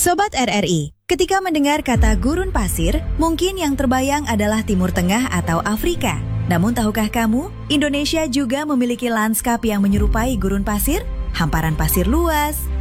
Sobat RRI, ketika mendengar kata gurun pasir, mungkin yang terbayang adalah Timur Tengah atau Afrika. Namun tahukah kamu, Indonesia juga memiliki lanskap yang menyerupai gurun pasir? Hamparan pasir luas,